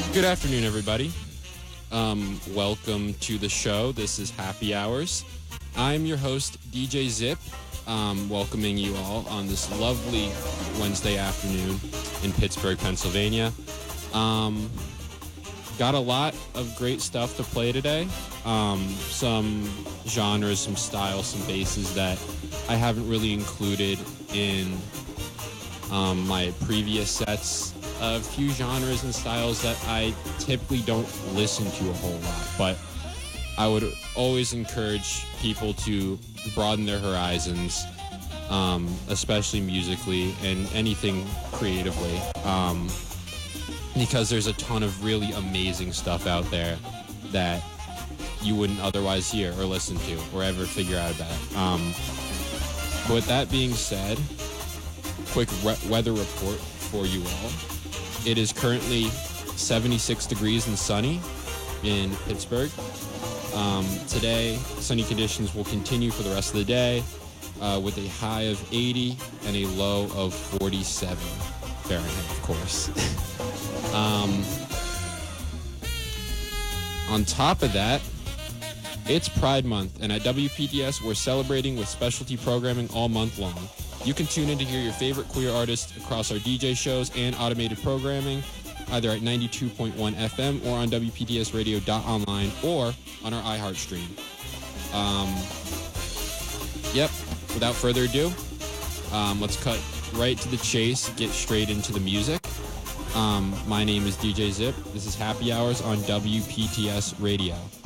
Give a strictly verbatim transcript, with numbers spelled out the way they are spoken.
Good afternoon, everybody. Um, welcome to the show. This is Happy Hours. I'm your host, D J Zip, um, welcoming you all on this lovely Wednesday afternoon in Pittsburgh, Pennsylvania. Um, got a lot of great stuff to play today. Um, some genres, some styles, some bases that I haven't really included in um, my previous sets. A few genres and styles that I typically don't listen to a whole lot, but I would always encourage people to broaden their horizons, um, especially musically and anything creatively, um, because there's a ton of really amazing stuff out there that you wouldn't otherwise hear or listen to or ever figure out about. Um, with that being said, quick re- weather report for you all. It is currently seventy-six degrees and sunny in Pittsburgh. Um, today, sunny conditions will continue for the rest of the day uh, with a high of eighty and a low of forty-seven Fahrenheit, of course. um, on top of that, it's Pride Month, and at W P T S, we're celebrating with specialty programming all month long. You can tune in to hear your favorite queer artists across our D J shows and automated programming, either at ninety-two point one F M or on W P T S radio dot online or on our iHeart stream. Um, yep, without further ado, um, let's cut right to the chase, get straight into the music. Um, my name is D J Zip. This is Happy Hours on W P T S Radio.